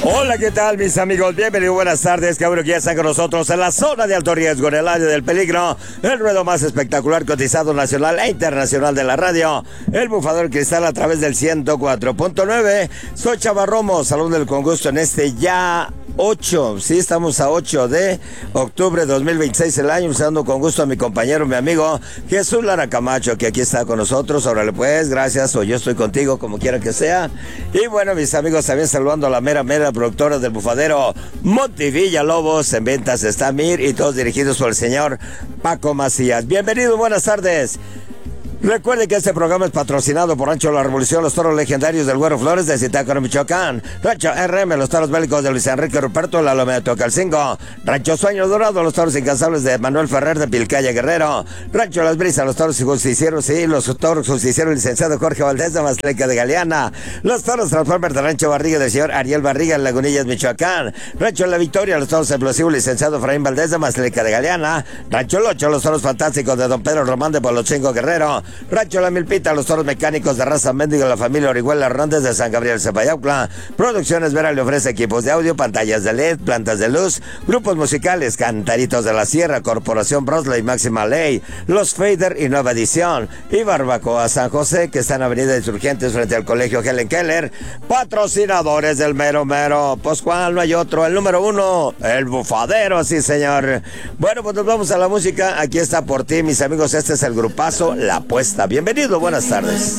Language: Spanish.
Hola, ¿qué tal, mis amigos? Bienvenidos, buenas tardes. Qué bueno que ya están con nosotros en la zona de alto riesgo, en el área del peligro. El ruedo más espectacular, cotizado nacional e internacional de la radio. El bufador cristal a través del 104.9. Soy Chava Romo, salud del con gusto en este ya 8, sí, estamos a 8 de octubre de 2026 el año, usando con gusto a mi compañero, mi amigo Jesús Lara Camacho, que aquí está con nosotros. Órale pues, gracias, o yo estoy contigo, como quiera que sea. Y bueno, mis amigos, también saludando a la mera productora del bufadero, Monty Villalobos. En ventas está Mir, y todos dirigidos por el señor Paco Macías. Bienvenido, buenas tardes. Recuerde que este programa es patrocinado por Rancho La Revolución, los toros legendarios del Güero Flores de Zitácuaro, Michoacán. Rancho RM, los toros bélicos de Luis Enrique Ruperto, la Lomeda Tocalcingo. Rancho Sueño Dorado, los toros incansables de Manuel Ferrer de Pilcaya Guerrero. Rancho Las Brisas, los toros justicieros y los toros justicieros, licenciado Jorge Valdés de Mazleca de Galeana. Los toros Transformers de Rancho Barriga del señor Ariel Barriga en Lagunillas, Michoacán. Rancho La Victoria, los toros explosivos, licenciado Efraín Valdés de Mazleca de Galeana. Rancho Locho, los toros fantásticos de Don Pedro Román de Polochingo Guerrero. Rancho La Milpita, los toros mecánicos de raza Mendigo, la familia Orihuela Hernández de San Gabriel Zapayaucla. Producciones Vera le ofrece equipos de audio, pantallas de LED, plantas de luz, grupos musicales, Cantaritos de la Sierra, Corporación Brosley, Máxima Ley, Los Fader y Nueva Edición, y Barbacoa San José, que está en Avenida Insurgentes frente al Colegio Helen Keller. Patrocinadores del mero mero, pues cuál, no hay otro, el número uno, el bufadero, sí señor. Bueno, pues nos vamos a la música. Aquí está por ti, mis amigos, este es el grupazo La Apuesta. Bienvenido, buenas tardes.